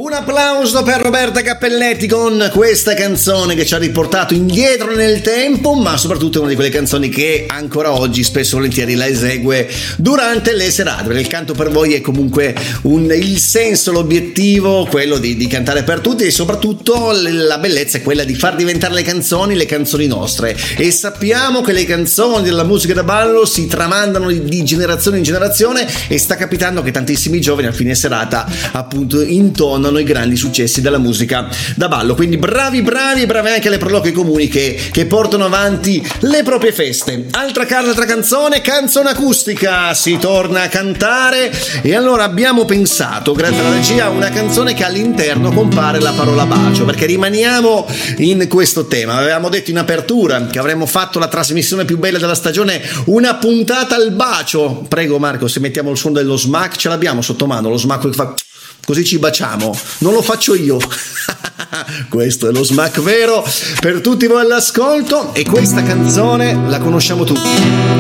Un applauso per Roberta Cappelletti con questa canzone che ci ha riportato indietro nel tempo, ma soprattutto è una di quelle canzoni che ancora oggi spesso e volentieri la esegue durante le serate, perché il canto per voi è comunque il senso, l'obiettivo, quello di cantare per tutti, e soprattutto la bellezza è quella di far diventare le canzoni nostre, e sappiamo che le canzoni della musica da ballo si tramandano di generazione in generazione, e sta capitando che tantissimi giovani a fine serata appunto intonano i grandi successi della musica da ballo. Quindi bravi anche le parrocchie comuni che portano avanti le proprie feste. Altra canzone acustica, si torna a cantare, e allora abbiamo pensato, grazie alla regia, a una canzone che all'interno compare la parola bacio, perché rimaniamo in questo tema. Avevamo detto in apertura che avremmo fatto la trasmissione più bella della stagione, una puntata al bacio. Prego Marco, se mettiamo il suono dello smack, ce l'abbiamo sotto mano, lo smack che fa così ci baciamo, non lo faccio io. Questo è lo smack vero per tutti voi all'ascolto, e questa canzone la conosciamo tutti.